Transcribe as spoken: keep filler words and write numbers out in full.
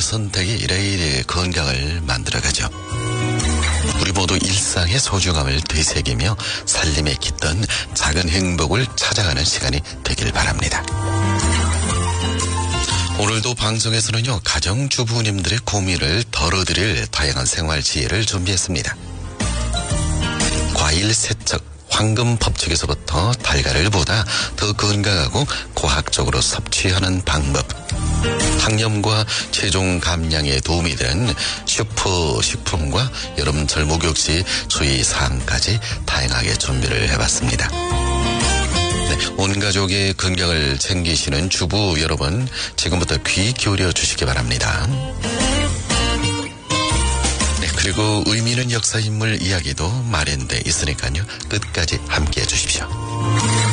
선택이 이래이래 건강을 만들어가죠. 우리 모두 일상의 소중함을 되새기며 살림에 깃든 작은 행복을 찾아가는 시간이 되길 바랍니다. 오늘도 방송에서는요, 가정주부님들의 고민을 덜어드릴 다양한 생활 지혜를 준비했습니다. 과일 세척, 황금 법칙에서부터 달걀을 보다 더 건강하고 과학적으로 섭취하는 방법, 항염과 체중 감량에 도움이 되는 슈퍼 식품과 여름철 목욕 시 주의사항까지 다양하게 준비를 해봤습니다. 네, 온 가족의 건강을 챙기시는 주부 여러분, 지금부터 귀 기울여 주시기 바랍니다. 네, 그리고 의미 있는 역사 인물 이야기도 마련돼 있으니까요, 끝까지 함께해 주십시오.